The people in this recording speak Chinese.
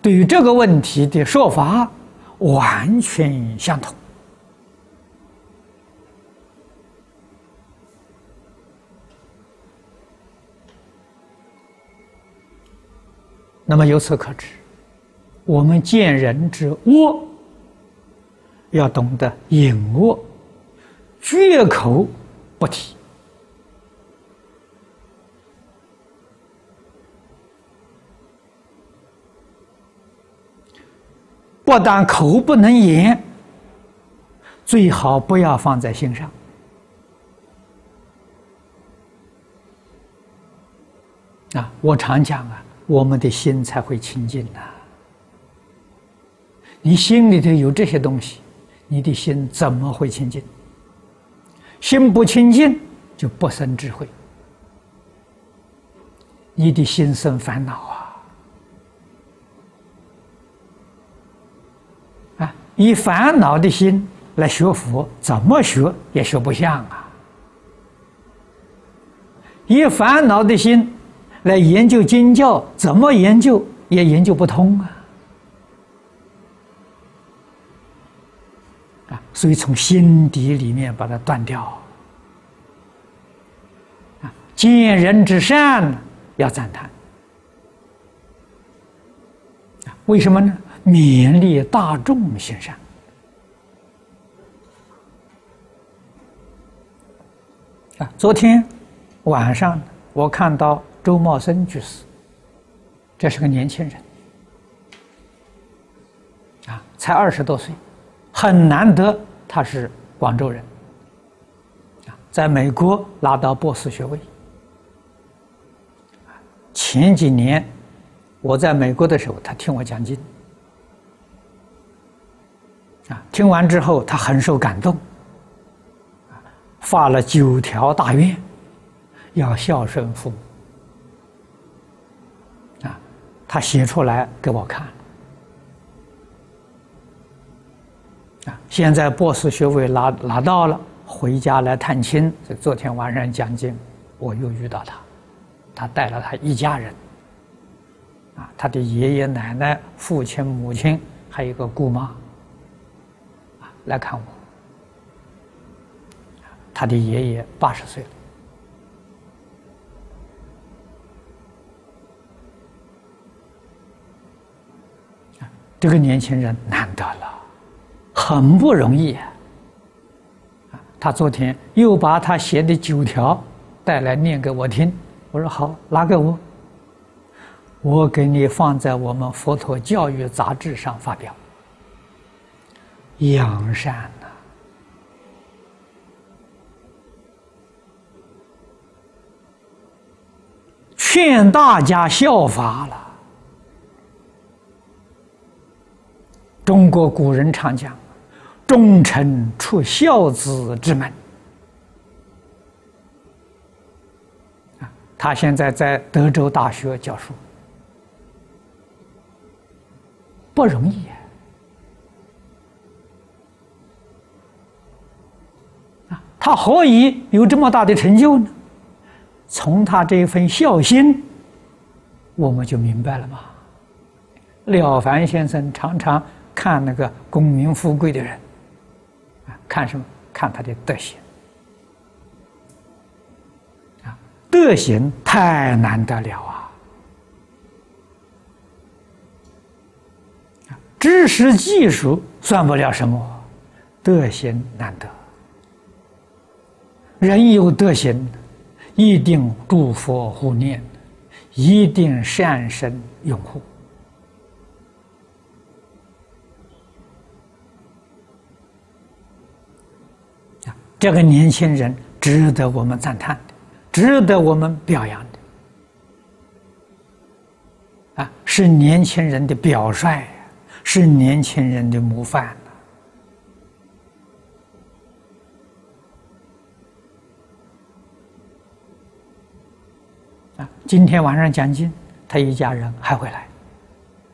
对于这个问题的说法完全相同。那么由此可知，我们见人之恶，要懂得隐恶，绝口不提。不但口不能言，最好不要放在心上。我常讲我们的心才会清净呐。你心里头有这些东西，你的心怎么会清净？心不清净，就不生智慧，你的心生烦恼以烦恼的心来学佛，怎么学也学不像以烦恼的心来研究经教，怎么研究也研究不通所以从心底里面把它断掉。见人之善要赞叹，为什么呢？勉励大众行善。昨天晚上我看到周茂生居士，这是个年轻人才20多岁，很难得他是广州人在美国拿到博士学位。前几年我在美国的时候，他听我讲经听完之后他很受感动，发了9条大愿，要孝顺父母他写出来给我看现在博士学位拿到了，回家来探亲。昨天晚上讲经，我又遇到他带了他一家人他的爷爷奶奶、父亲母亲，还有一个姑妈来看我。他的爷爷80岁了这个年轻人难得了，很不容易他昨天又把他写的9条带来念给我听，我说好，拿给我给你放在我们佛陀教育杂志上发表。扬善劝大家效法了。中国古人常讲，忠臣出孝子之门他现在在德州大学教书，不容易他何以有这么大的成就呢？从他这一份孝心，我们就明白了嘛。了凡先生常常看那个功名富贵的人看什么？看他的德行德行太难得了知识技术算不了什么，德行难得。人有德行，一定诸佛护念，一定善生拥护这个年轻人值得我们赞叹的，值得我们表扬的是年轻人的表率，是年轻人的模范今天晚上讲经，他一家人还回来